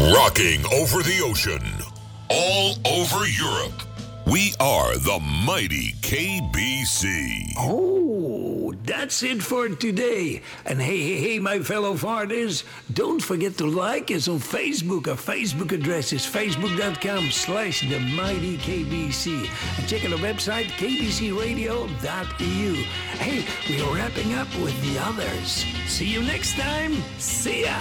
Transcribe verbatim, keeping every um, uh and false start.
Rocking over the ocean, all over Europe. We are the mighty K B C. Oh, that's it for today. And hey, hey, hey, my fellow farters, don't forget to like us on Facebook. Our Facebook address is facebook.com slash the mighty KBC. And check out our website, k b c radio dot e u. Hey, we're wrapping up with the others. See you next time. See ya.